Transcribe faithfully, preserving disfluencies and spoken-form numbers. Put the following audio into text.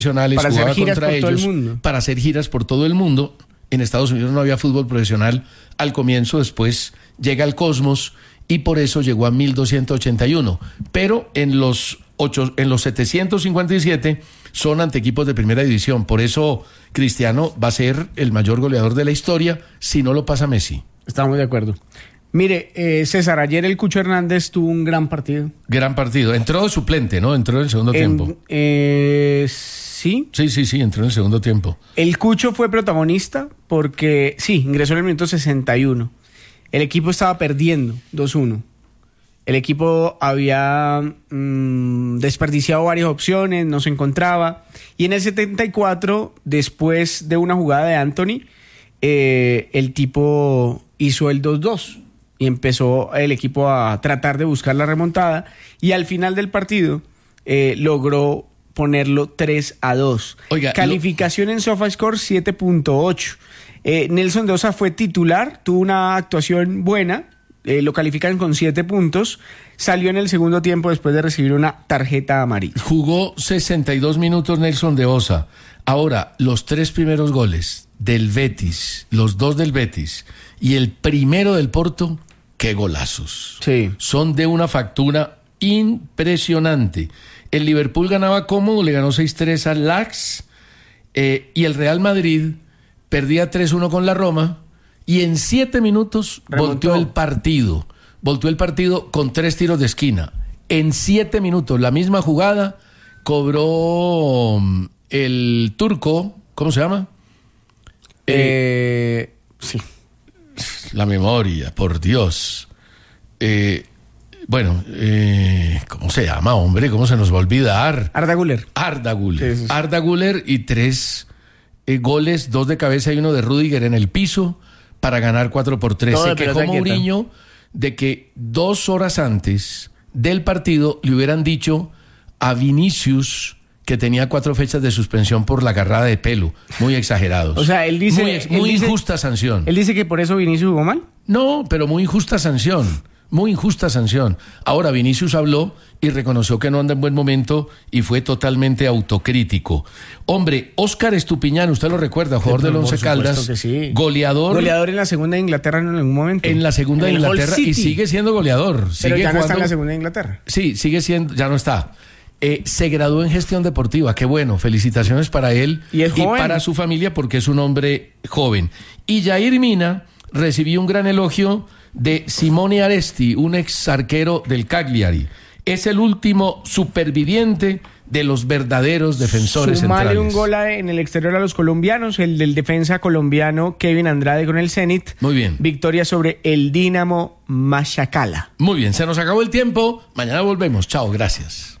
Para hacer giras por todo el mundo. Para hacer giras por todo el mundo. En Estados Unidos no había fútbol profesional al comienzo, después llega al Cosmos y por eso llegó a mil doscientos ochenta y uno. Pero en los, ocho, en los setecientos cincuenta y siete son ante equipos de primera división. Por eso Cristiano va a ser el mayor goleador de la historia si no lo pasa Messi. Estamos de acuerdo. Mire, eh, César, ayer el Cucho Hernández tuvo un gran partido. Gran partido. Entró de suplente, ¿no? Entró en el segundo en, tiempo. Eh, sí. Sí, sí, sí, entró en el segundo tiempo. El Cucho fue protagonista porque, sí, ingresó en el minuto sesenta y uno. El equipo estaba perdiendo dos uno. El equipo había mmm, desperdiciado varias opciones, no se encontraba. Y en el setenta y cuatro, después de una jugada de Anthony, eh, el tipo hizo el dos dos. Y empezó el equipo a tratar de buscar la remontada. Y al final del partido eh, logró ponerlo tres a dos. Oiga, calificación lo... en SofaScore siete punto ocho. Eh, Nelson de Osa fue titular, tuvo una actuación buena. Eh, lo califican con siete puntos. Salió en el segundo tiempo después de recibir una tarjeta amarilla. Jugó sesenta y dos minutos Nelson de Osa. Ahora, los tres primeros goles del Betis, los dos del Betis y el primero del Porto, qué golazos. Sí. Son de una factura impresionante. El Liverpool ganaba cómodo, le ganó seis tres al Ajax, eh, y el Real Madrid perdía tres uno con la Roma y en siete minutos Remontó. volteó el partido. Volteó el partido con tres tiros de esquina. En siete minutos, la misma jugada, cobró el turco, ¿cómo se llama? Eh, sí. La memoria, por Dios. Eh, bueno, eh, ¿cómo se llama, hombre? ¿Cómo se nos va a olvidar? Arda Güler. Arda Güler. Sí, sí, sí. Arda Güler y tres eh, goles, dos de cabeza y uno de Rüdiger en el piso para ganar cuatro por tres. Se quejó Mourinho de que dos horas antes del partido le hubieran dicho a Vinicius que tenía cuatro fechas de suspensión por la agarrada de pelo, muy exagerados. O sea, él dice... Muy, muy él injusta dice, sanción. ¿Él dice que por eso Vinicius jugó mal? No, pero muy injusta sanción, muy injusta sanción. Ahora, Vinicius habló y reconoció que no anda en buen momento y fue totalmente autocrítico. Hombre, Óscar Estupiñán, usted lo recuerda, jugador del Once Caldas, sí. goleador. Goleador en la segunda de Inglaterra en algún momento. En la segunda de Inglaterra y sigue siendo goleador. Pero sigue ya no jugando... está en la segunda de Inglaterra. Sí, sigue siendo, ya no está. Eh, se graduó en gestión deportiva, qué bueno, felicitaciones para él y, y para su familia porque es un hombre joven. Y Jair Mina recibió un gran elogio de Simone Aresti, un ex arquero del Cagliari. Es el último superviviente de los verdaderos defensores Sumale centrales. Un gol en el exterior a los colombianos, el del defensa colombiano Kevin Andrade con el Zenit. Muy bien. Victoria sobre el Dinamo Machacala. Muy bien, se nos acabó el tiempo. Mañana volvemos. Chao, gracias.